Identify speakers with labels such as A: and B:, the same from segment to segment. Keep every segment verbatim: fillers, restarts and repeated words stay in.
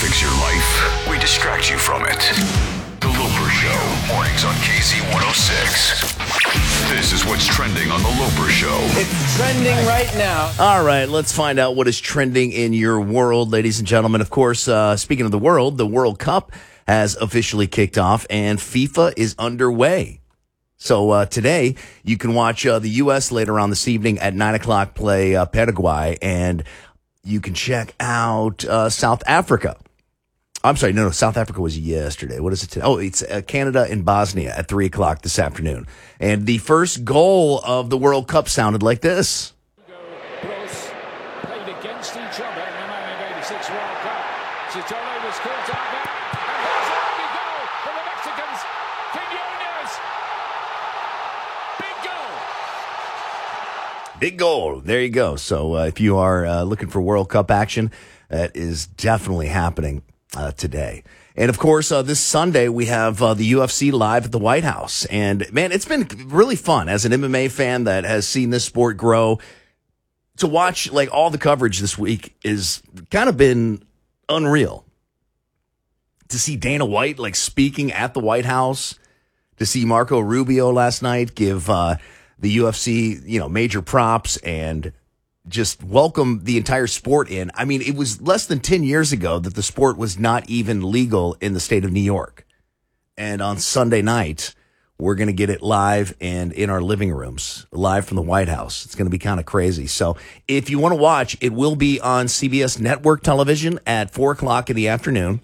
A: fix your life, we distract you from it. The Loper Show, mornings on K Z one oh six. This is what's trending on The Loper Show.
B: It's trending right now.
C: All right, let's find out what is trending in your world, ladies and gentlemen. Of course, uh, speaking of the world, the World Cup has officially kicked off, and FIFA is underway. So uh, today, you can watch uh, the U S later on this evening at nine o'clock play uh, Paraguay, and you can check out uh, South Africa. I'm sorry, no, no, South Africa was yesterday. What is it today? Oh, it's uh, Canada and Bosnia at three o'clock this afternoon. And the first goal of the World Cup sounded like this.
D: Both played against each other in the nineteen eighty-six World Cup. Chitolo was caught out there. And there's a lucky goal for the Mexicans. Quinones. Big goal.
C: Big goal. There you go. So uh, if you are uh, looking for World Cup action, that is definitely happening uh, today. And, of course, uh, this Sunday we have uh, the U F C live at the White House. And, man, it's been really fun as an M M A fan that has seen this sport grow. To watch, like, all the coverage this week is kind of been unreal. To see Dana White, like, speaking at the White House, to see Marco Rubio last night give uh, the U F C, you know, major props and just welcome the entire sport in. I mean, it was less than ten years ago that the sport was not even legal in the state of New York. And on Sunday night, we're going to get it live and in our living rooms, live from the White House. It's going to be kind of crazy. So if you want to watch, it will be on C B S Network Television at four o'clock in the afternoon.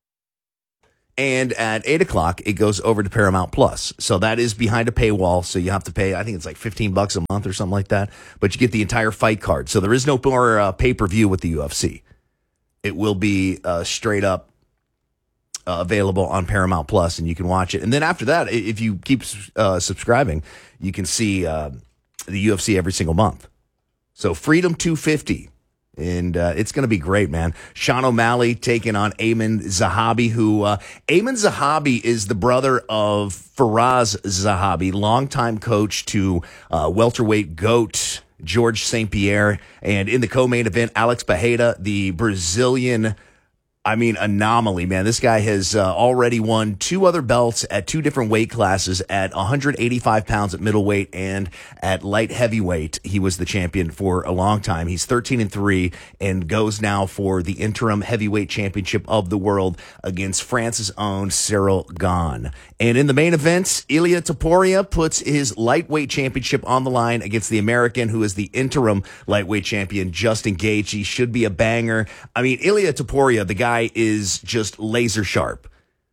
C: And at eight o'clock, it goes over to Paramount Plus. So that is behind a paywall. So you have to pay, I think it's like fifteen bucks a month or something like that. But you get the entire fight card. So there is no more uh, pay-per-view with the U F C. It will be uh, straight up uh, available on Paramount Plus, and you can watch it. And then after that, if you keep uh, subscribing, you can see uh, the U F C every single month. So Freedom two fifty. And uh, it's going to be great, man. Sean O'Malley taking on Ayman Zahabi, who uh, Ayman Zahabi is the brother of Faraz Zahabi, longtime coach to uh, welterweight GOAT George Saint Pierre. And in the co-main event, Alex Pereira, the Brazilian, I mean, anomaly, man. This guy has uh, already won two other belts at two different weight classes at one eighty-five pounds at middleweight and at light heavyweight. He was the champion for a long time. He's thirteen and three and goes now for the interim heavyweight championship of the world against France's own Cyril Gane. And in the main event, Ilia Topuria puts his lightweight championship on the line against the American, who is the interim lightweight champion, Justin Gaethje. Should be a banger. I mean, Ilia Topuria, the guy is just laser sharp.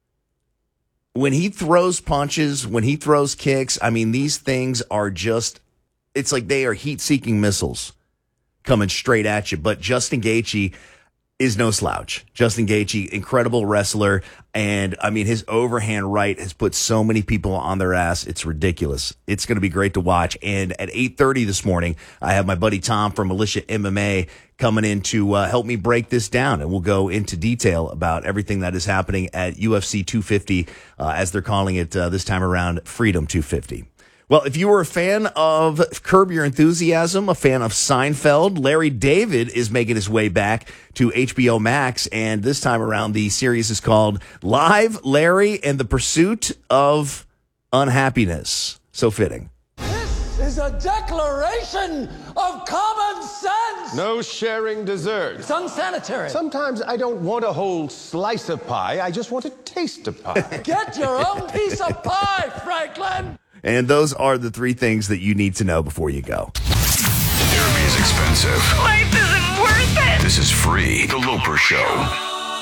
C: When he throws punches, when he throws kicks, I mean, these things are just, it's like they are heat-seeking missiles coming straight at you. But Justin Gaethje is no slouch. Justin Gaethje, incredible wrestler. And, I mean, his overhand right has put so many people on their ass. It's ridiculous. It's going to be great to watch. And at eight thirty this morning, I have my buddy Tom from Militia M M A coming in to uh, help me break this down. And we'll go into detail about everything that is happening at U F C two fifty, uh, as they're calling it uh, this time around, Freedom two fifty. Well, if you were a fan of Curb Your Enthusiasm, a fan of Seinfeld, Larry David is making his way back to H B O Max, and this time around the series is called Live, Larry and the Pursuit of Unhappiness. So fitting.
E: This is a declaration of common sense.
F: No sharing dessert.
E: It's unsanitary.
F: Sometimes I don't want a whole slice of pie. I just want a taste of pie.
E: Get your own piece of pie, Franklin.
C: And those are the three things that you need to know before you go.
A: Therapy is expensive.
G: Life isn't worth it.
A: This is free. The Loper Show.